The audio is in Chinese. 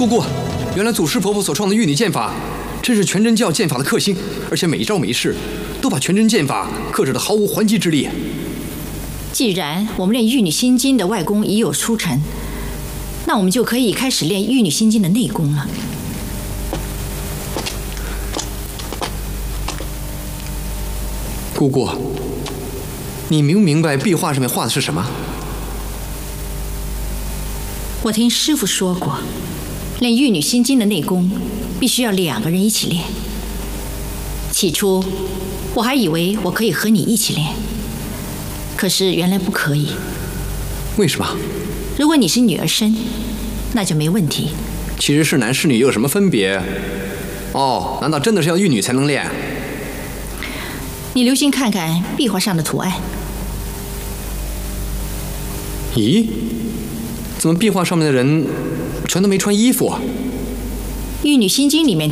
姑姑，原来祖师婆婆所创的玉女剑法，真是全真教剑法的克星，而且每一招每一式都把全真剑法克制得毫无还击之力。 既然我们练玉女心经的外功已有出尘，那我们就可以开始练玉女心经的内功了。 姑姑，你明不明白壁画上面画的是什么？ 我听师父说过，练玉女心经的内功必须要2个人一起练。起初我还以为我可以和你一起练，可是原来不可以。 为什么？ 如果你是女儿身，那就没问题。 其实是男是女又有什么分别？哦，难道真的是要玉女才能练？ 你留心看看壁画上的图案。 咦，怎么壁画上面的人全都没穿衣服啊？ 玉女心经里面